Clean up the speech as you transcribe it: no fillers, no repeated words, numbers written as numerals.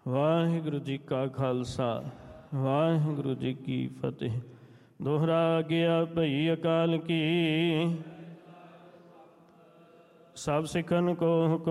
ਵਾਹਿਗੁਰੂ ਜੀ ਕਾ ਖਾਲਸਾ ਵਾਹਿਗੁਰੂ ਜੀ ਕੀ ਫਤਿਹ। ਦੋਹਰਾ ਗਿਆ ਭਈ ਅਕਾਲ ਕੀ, ਸਭ ਸਿੱਖਨ ਕੋ ਹੁਕਮ